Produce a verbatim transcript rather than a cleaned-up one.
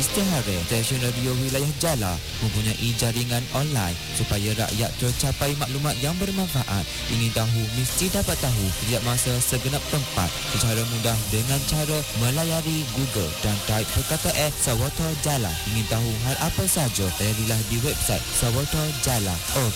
Istihara stesen radio wilayah Jala mempunyai jaringan online supaya rakyat tercapai maklumat yang bermanfaat. Ingin tahu mesti dapat tahu setiap masa segenap tempat secara mudah dengan cara melayari Google dan type perkataan Sawata Jala. Ingin tahu hal apa saja, layarilah di website sawata jala dot org.